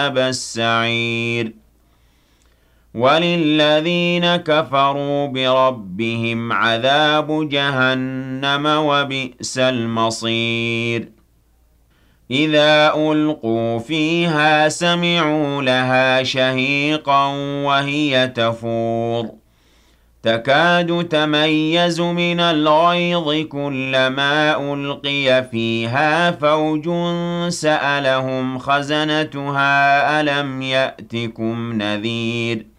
أصحاب السعير وللذين كفروا بربهم عذاب جهنم وبئس المصير إذا ألقوا فيها سمعوا لها شهيقا وهي تفور تكاد تميز من الغيظ كلما ألقي فيها فوج سألهم خزنتها ألم يأتكم نذير